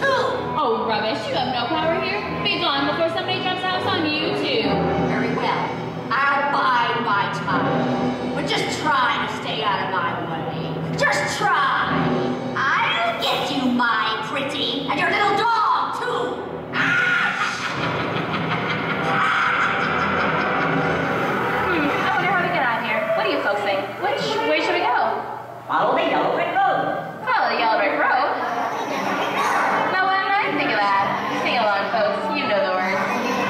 too! Oh, rubbish. You have no power here. Be gone before somebody drops a house on you, too. Very well. I'll bide my time. But just try to stay out of my way. Just try. I'll get you, my pretty, and your little dog, too. I wonder how to get out of here. What do you folks think? Which way should we go? Follow me.